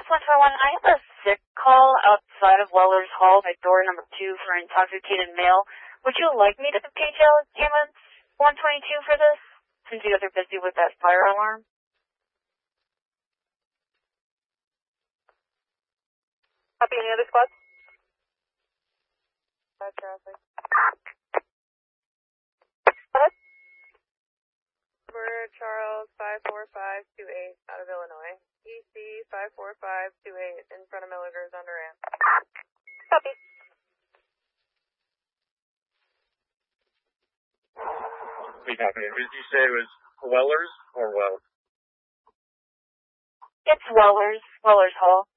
Mass 141, I have a sick call outside of Weller's Hall by door number 2 for an intoxicated male. Would you like me to page out ambulance 122 for this, since you guys are busy with that fire alarm? Copy, any other squads? Traffic. Over Charles 54528 out of Illinois. EC 54528 in front of Milligers under ramp. Copy. We copy. Did you say it was Wellers or Wells? It's Weller's Hall.